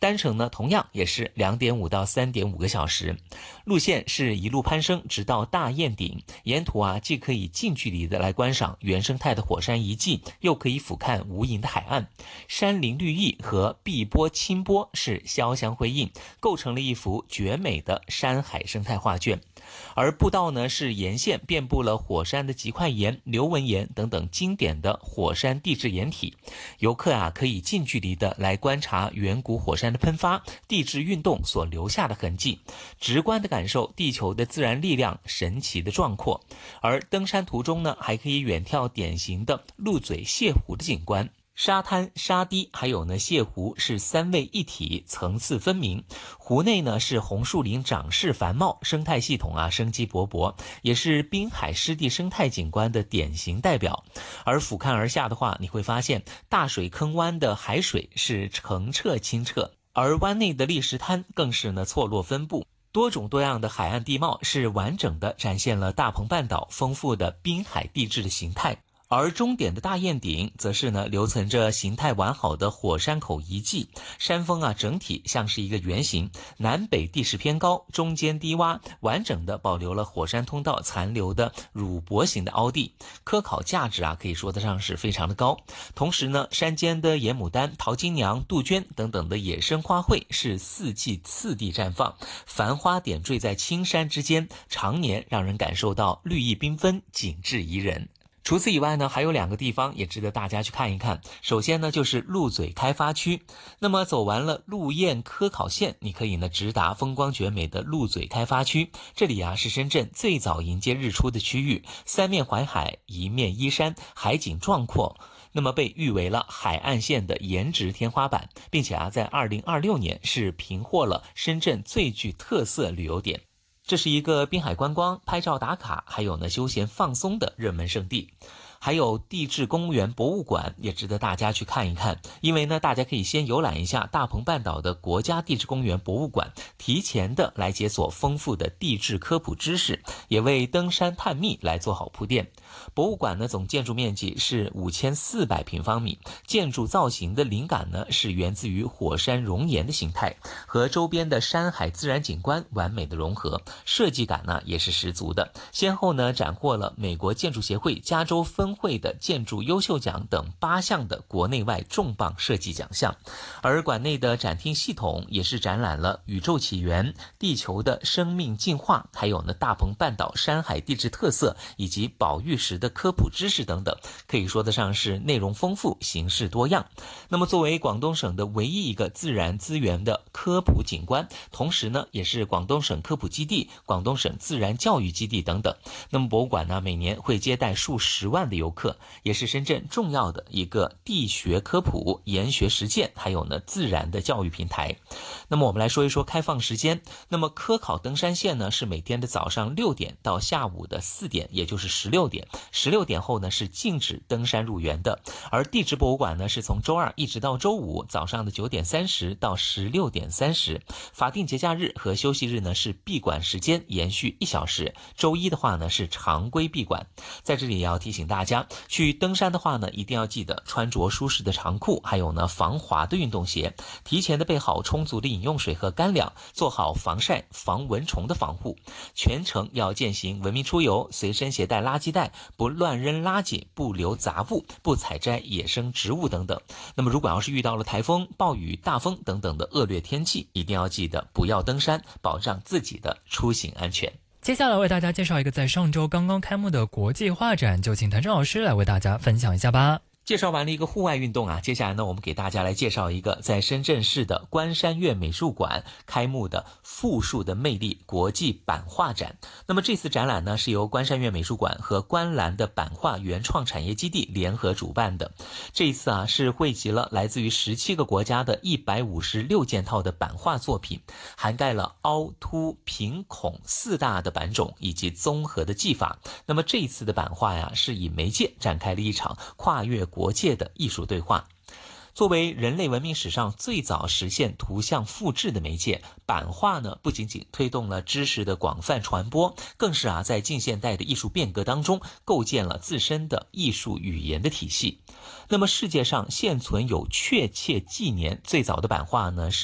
单程呢同样也是2.5到3.5个小时。路线是一路攀升直到大堰顶，沿途既可以近距离的来观赏原生态的火山遗迹，又可以俯瞰无垠的海岸，山林绿意和碧波清波是交相辉映，构成了一幅绝美的山海生态画卷。而步道呢是沿线遍布了火山的极块岩、流纹岩等等经典的火山地质岩体，游客可以近距离的来观察远古火山的喷发、地质运动所留下的痕迹，直观的感受地球的自然力量神奇的壮阔。而登山途中呢，还可以远眺典型的鹿嘴泻湖的景观。沙滩、沙堤还有呢泻湖是三位一体，层次分明。湖内呢是红树林长势繁茂，生态系统生机勃勃，也是滨海湿地生态景观的典型代表。而俯瞰而下的话，你会发现大水坑湾的海水是澄澈清澈，而湾内的砾石滩更是呢错落分布。多种多样的海岸地貌是完整的展现了大鹏半岛丰富的滨海地质的形态。而终点的大堰顶则是呢留存着形态完好的火山口遗迹，山峰整体像是一个圆形，南北地势偏高，中间低洼，完整的保留了火山通道残留的乳钵形的凹地，科考价值可以说得上是非常的高。同时呢，山间的野牡丹、桃金娘、杜鹃等等的野生花卉是四季次第绽放，繁花点缀在青山之间，常年让人感受到绿意缤纷，景致宜人。除此以外呢，还有2个地方也值得大家去看一看。首先呢，就是鹿嘴开发区。那么走完了鹿堰科考线，你可以呢直达风光绝美的鹿嘴开发区。这里是深圳最早迎接日出的区域，三面环海，一面依山，海景壮阔。那么被誉为了海岸线的颜值天花板，并且在2026年是评获了深圳最具特色旅游点。这是一个滨海观光、拍照打卡，还有呢休闲放松的热门胜地。还有地质公园博物馆也值得大家去看一看，因为呢大家可以先游览一下大鹏半岛的国家地质公园博物馆，提前的来解锁丰富的地质科普知识，也为登山探秘来做好铺垫。博物馆呢总建筑面积是5400平方米，建筑造型的灵感呢是源自于火山熔岩的形态，和周边的山海自然景观完美的融合，设计感呢也是十足的，先后呢斩获了美国建筑协会加州分会的建筑优秀奖等8项的国内外重磅设计奖项。而馆内的展厅系统也是展览了宇宙起源、地球的生命进化，还有呢大鹏半岛山海地质特色以及宝玉石的科普知识等等，可以说得上是内容丰富，形式多样。那么作为广东省的唯一一个自然资源的科普景观，同时呢也是广东省科普基地、广东省自然教育基地等等。那么博物馆呢每年会接待数十万的游客，也是深圳重要的一个地学科普、研学实践还有呢自然的教育平台。那么我们来说一说开放时间。那么科考登山线呢是每天的早上6点到下午的4点，也就是16点，16点后呢是禁止登山入园的。而地质博物馆呢是从周二一直到周五早上的9点30到16点30，法定节假日和休息日呢是闭馆时间延续1小时，周一的话呢是常规闭馆。在这里也要提醒大家，去登山的话呢一定要记得穿着舒适的长裤，还有呢防滑的运动鞋，提前的备好充足的饮用水和干粮，做好防晒防蚊虫的防护。全程要践行文明出游，随身携带垃圾袋，不乱扔垃圾，不留杂物，不采摘野生植物等等。那么如果要是遇到了台风、暴雨、大风等等的恶劣天气，一定要记得不要登山，保障自己的出行安全。 接下来为大家介绍一个在上周刚刚开幕的国际画展，就请谭正老师来为大家分享一下吧。 介绍完了一个户外运动接下来呢我们给大家来介绍一个在深圳市的关山月美术馆开幕的富庶的魅力国际版画展。那么这次展览呢是由关山月美术馆和观澜的版画原创产业基地联合主办的。这一次是汇集了来自于17个国家的156件套的版画作品，涵盖了凹凸平孔4大的版种以及综合的技法。那么这一次的版画是以媒介展开了一场跨越国界的艺术对话。作为人类文明史上最早实现图像复制的媒介，版画呢不仅仅推动了知识的广泛传播，更是在近现代的艺术变革当中构建了自身的艺术语言的体系。那么世界上现存有确切纪年最早的版画呢是